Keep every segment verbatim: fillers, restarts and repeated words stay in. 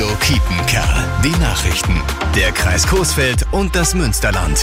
Kiepenkerl. Die Nachrichten. Der Kreis Coesfeld und das Münsterland.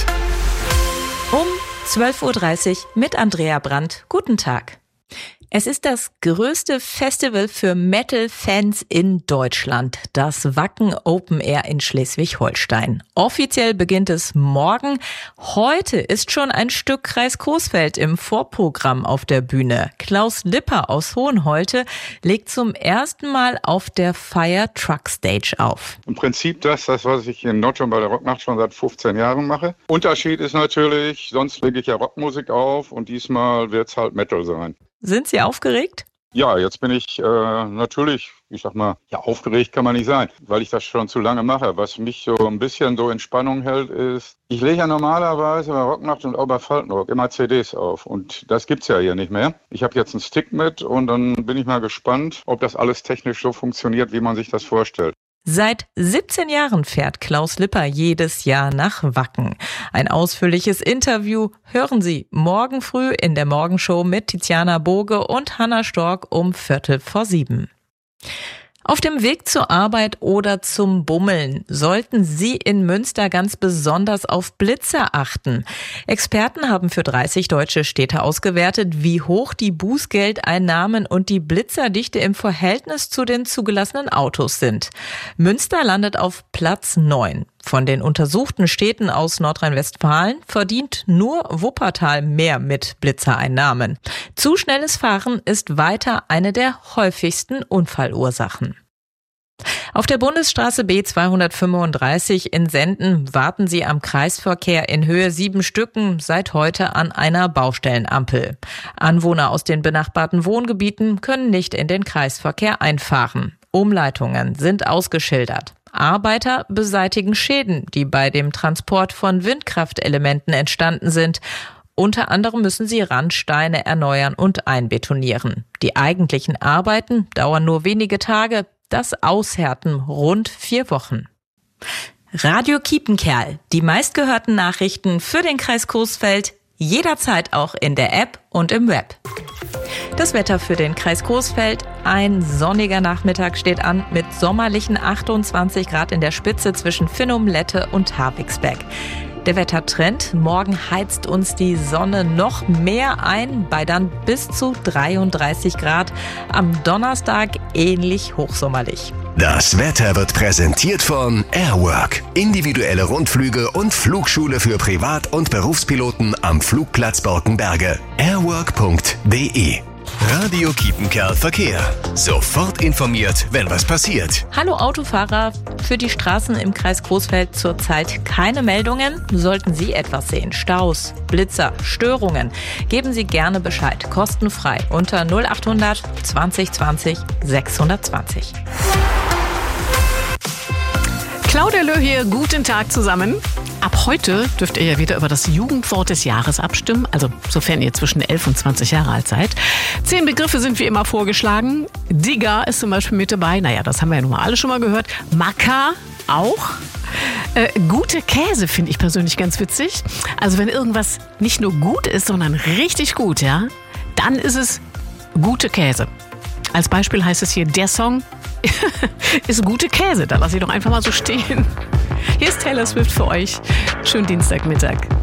Um zwölf Uhr dreißig mit Andrea Brandt. Guten Tag. Es ist das größte Festival für Metal-Fans in Deutschland, das Wacken Open Air in Schleswig-Holstein. Offiziell beginnt es morgen. Heute ist schon ein Stück Kreis Coesfeld im Vorprogramm auf der Bühne. Klaus Lipper aus Hohenholte legt zum ersten Mal auf der Fire Truck Stage auf. Im Prinzip das, das was ich in Nordschon bei der Rocknacht schon seit fünfzehn Jahren mache. Unterschied ist natürlich, sonst lege ich ja Rockmusik auf und diesmal wird es halt Metal sein. Sind Sie aufgeregt? Ja, jetzt bin ich äh, natürlich, ich sag mal, ja, aufgeregt kann man nicht sein, weil ich das schon zu lange mache. Was mich so ein bisschen so in Spannung hält, ist, ich lege ja normalerweise bei Rocknacht und auch bei Faltenrock immer C Ds auf und das gibt's ja hier nicht mehr. Ich habe jetzt einen Stick mit und dann bin ich mal gespannt, ob das alles technisch so funktioniert, wie man sich das vorstellt. Seit siebzehn Jahren fährt Klaus Lipper jedes Jahr nach Wacken. Ein ausführliches Interview hören Sie morgen früh in der Morgenshow mit Tiziana Boge und Hanna Stork um Viertel vor sieben. Auf dem Weg zur Arbeit oder zum Bummeln sollten Sie in Münster ganz besonders auf Blitzer achten. Experten haben für dreißig deutsche Städte ausgewertet, wie hoch die Bußgeldeinnahmen und die Blitzerdichte im Verhältnis zu den zugelassenen Autos sind. Münster landet auf Platz neun. Von den untersuchten Städten aus Nordrhein-Westfalen verdient nur Wuppertal mehr mit Blitzereinnahmen. Zu schnelles Fahren ist weiter eine der häufigsten Unfallursachen. Auf der Bundesstraße B zweihundertfünfunddreißig in Senden warten Sie am Kreisverkehr in Höhe sieben Stücken seit heute an einer Baustellenampel. Anwohner aus den benachbarten Wohngebieten können nicht in den Kreisverkehr einfahren. Umleitungen sind ausgeschildert. Arbeiter beseitigen Schäden, die bei dem Transport von Windkraftelementen entstanden sind. Unter anderem müssen sie Randsteine erneuern und einbetonieren. Die eigentlichen Arbeiten dauern nur wenige Tage, das Aushärten rund vier Wochen. Radio Kiepenkerl, die meistgehörten Nachrichten für den Kreis Coesfeld, jederzeit auch in der App und im Web. Das Wetter für den Kreis Coesfeld. Ein sonniger Nachmittag steht an mit sommerlichen achtundzwanzig Grad in der Spitze zwischen Finnum, Lette und Havigsbeck. Der Wettertrend: Morgen heizt uns die Sonne noch mehr ein, bei dann bis zu dreiunddreißig Grad. Am Donnerstag ähnlich hochsommerlich. Das Wetter wird präsentiert von Airwork. Individuelle Rundflüge und Flugschule für Privat- und Berufspiloten am Flugplatz Borkenberge. airwork punkt de. Radio Kiepenkerl Verkehr. Sofort informiert, wenn was passiert. Hallo Autofahrer, für die Straßen im Kreis Coesfeld zurzeit keine Meldungen. Sollten Sie etwas sehen, Staus, Blitzer, Störungen, geben Sie gerne Bescheid, kostenfrei unter null achthundert zwanzig zwanzig sechshundertzwanzig. Claudia Löh hier, guten Tag zusammen. Ab heute dürft ihr ja wieder über das Jugendwort des Jahres abstimmen, also sofern ihr zwischen elf und zwanzig Jahre alt seid. Zehn Begriffe sind wie immer vorgeschlagen. Digger ist zum Beispiel mit dabei, naja, das haben wir ja nun mal alle schon mal gehört. Macker auch. Äh, gute Käse finde ich persönlich ganz witzig. Also wenn irgendwas nicht nur gut ist, sondern richtig gut, ja, dann ist es gute Käse. Als Beispiel heißt es hier, der Song ist gute Käse. Da lasse ich doch einfach mal so stehen. Hier ist Taylor Swift für euch. Schönen Dienstagmittag.